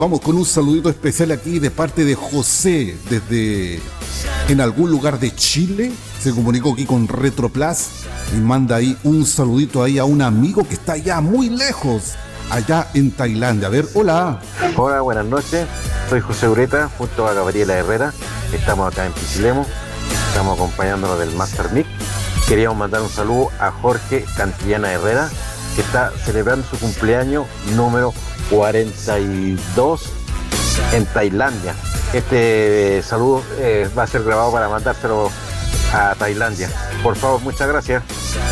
Vamos con un saludito especial aquí de parte de José, desde en algún lugar de Chile. Se comunicó aquí con Retroplas y manda ahí un saludito ahí a un amigo que está allá muy lejos, allá en Tailandia. A ver, hola. Hola, buenas noches. Soy José Ureta, junto a Gabriela Herrera. Estamos acá en Pichilemu. Estamos acompañándonos del Master Mix. Queríamos mandar un saludo a Jorge Cantillana Herrera, que está celebrando su cumpleaños número 42 en Tailandia. Este saludo va a ser grabado para mandárselo a Tailandia. Por favor, muchas gracias.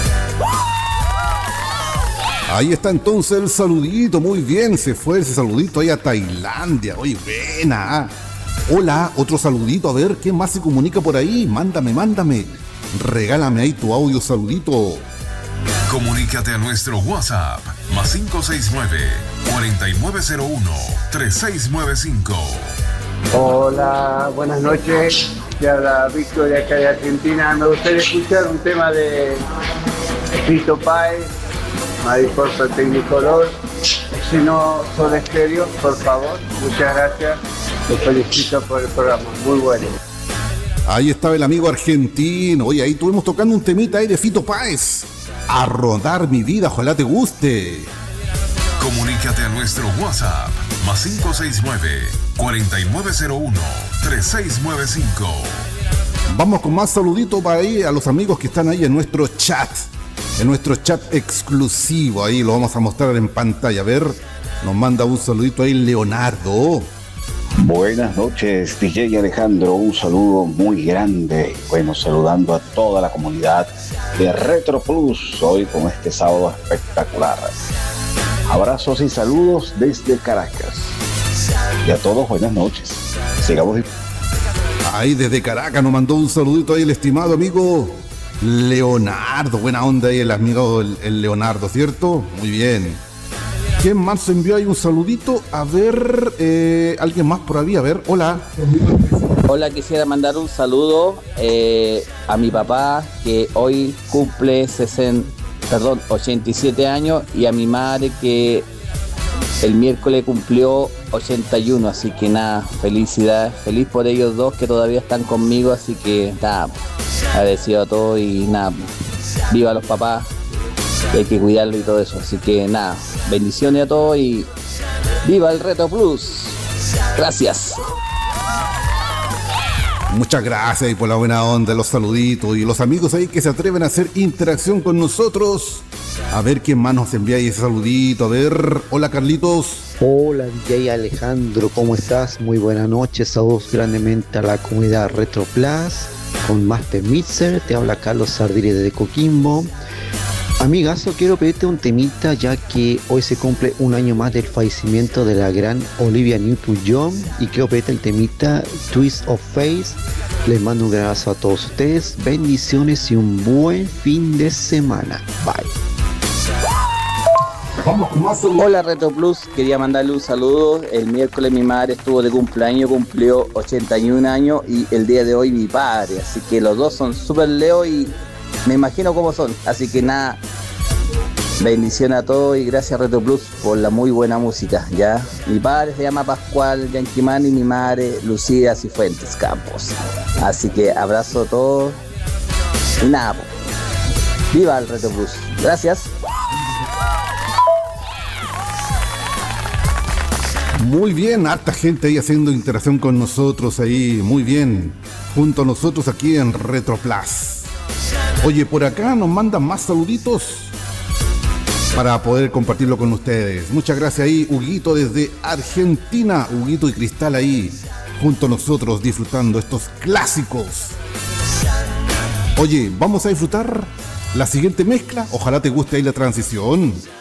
Ahí está entonces el saludito, muy bien, se fue ese saludito ahí a Tailandia. Oye, buena. Hola, otro saludito, a ver, ¿quién más se comunica por ahí? Mándame. Regálame ahí tu audio saludito. Comunícate a nuestro WhatsApp, más 569-4901-3695. Hola, buenas noches. Te habla Víctor de acá de Argentina. Me gustaría escuchar un tema de Fito Páez, Mariposa Tecnicolor. Si no, Soda Stereo, por favor. Muchas gracias. Los felicito por el programa. Muy bueno. Ahí estaba el amigo argentino. Oye, ahí estuvimos tocando un temita ahí de Fito Páez. A rodar mi vida, ojalá te guste. Comunícate a nuestro WhatsApp, más 569-4901-3695. Vamos con más saluditos para ahí a los amigos que están ahí en nuestro chat. En nuestro chat exclusivo, ahí lo vamos a mostrar en pantalla. A ver, nos manda un saludito ahí Leonardo. Buenas noches, DJ Alejandro, un saludo muy grande. Bueno, saludando a toda la comunidad de Retro Plus, hoy con este sábado espectacular. Abrazos y saludos desde Caracas. Y a todos, buenas noches. Sigamos. Ahí desde Caracas nos mandó un saludito ahí el estimado amigo Leonardo. Buena onda ahí el amigo el Leonardo, ¿cierto? Muy bien. ¿Quién más envió ahí un saludito? A ver, alguien más por ahí, a ver, hola. Hola, quisiera mandar un saludo a mi papá que hoy cumple 87 años y a mi madre que el miércoles cumplió 81, así que nada, felicidades, feliz por ellos dos que todavía están conmigo, así que nada, agradecido a todos y nada, viva los papás. Hay que cuidarlo y todo eso, así que nada, bendiciones a todos y viva el Retro Plus. Gracias. Muchas gracias ahí por la buena onda, los saluditos y los amigos ahí que se atreven a hacer interacción con nosotros. A ver quién más nos envía ahí ese saludito. A ver, hola Carlitos. Hola DJ Alejandro, ¿cómo estás? Muy buenas noches, saludos grandemente a la comunidad Retro Plus con Master Mixer. Te habla Carlos Sardiri de Coquimbo. Amigazo, quiero pedirte un temita ya que hoy se cumple un año más del fallecimiento de la gran Olivia Newton-John y quiero pedirte el temita Twist of Fate. Les mando un gran abrazo a todos ustedes, bendiciones y un buen fin de semana. Bye. Hola Retro Plus, quería mandarle un saludo. El miércoles mi madre estuvo de cumpleaños, cumplió 81 años y el día de hoy mi padre, así que los dos son súper leo y me imagino cómo son, así que nada, bendición a todos y gracias Retro Plus por la muy buena música, ya. Mi padre se llama Pascual Yanquimán y mi madre Lucía Cifuentes Campos, así que abrazo a todos y nada, viva el Retro Plus, gracias. Muy bien, harta gente ahí haciendo interacción con nosotros ahí, muy bien, junto a nosotros aquí en Retro Plus. Oye, por acá nos mandan más saluditos para poder compartirlo con ustedes. Muchas gracias ahí, Huguito desde Argentina. Huguito y Cristal ahí, junto a nosotros, disfrutando estos clásicos. Oye, vamos a disfrutar la siguiente mezcla. Ojalá te guste ahí la transición.